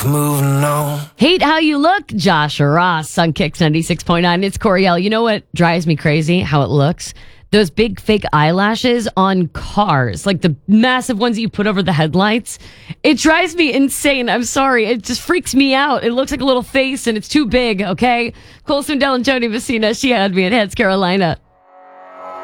moving on. Hate how you look, Josh Ross on Kicks 96.9. It's Coriel. You know what drives me crazy? How it looks? Those big fake eyelashes on cars, like the massive ones that you put over the headlights. It drives me insane. I'm sorry. It just freaks me out. It looks like a little face and it's too big, okay? Cole Swindell and Jody Messina, she had me at Heads, Carolina.